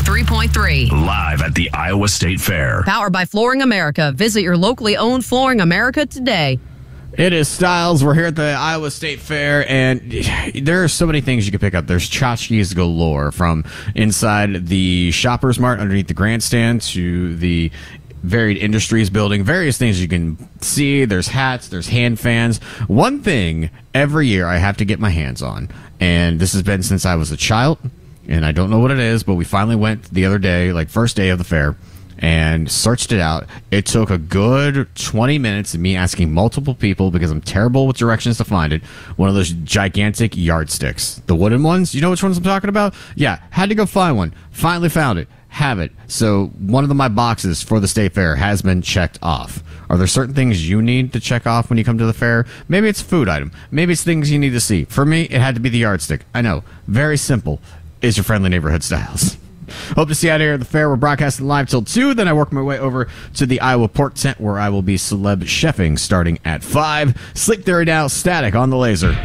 103.3. Live at the Iowa State Fair. Powered by Flooring America. Visit your locally owned Flooring America today. It is Styles. We're here at the Iowa State Fair, and there are so many things you can pick up. There's tchotchkes galore, from inside the Shoppers Mart underneath the grandstand to the Varied Industries building, various things you can see. There's hats, there's hand fans. One thing every year I have to get my hands on, and this has been since I was a child, and I don't know what it is, but we finally went the other day, like first day of the fair, and searched it out. It took a good 20 minutes of me asking multiple people, because I'm terrible with directions, to find it. One of those gigantic yardsticks. The wooden ones. You know which ones I'm talking about? Yeah, had to go find one. Finally found it. Have it. So one of my boxes for the State Fair has been checked off. Are there certain things you need to check off when you come to the fair? Maybe it's a food item. Maybe it's things you need to see. For me, it had to be the yardstick. I know. Very simple. Is your friendly neighborhood Styles. Hope to see you out here at the fair. We're broadcasting live till 2. Then I work my way over to the Iowa Pork Tent, where I will be celeb chefing starting at 5. Sleep Theory now, Static on the Laser.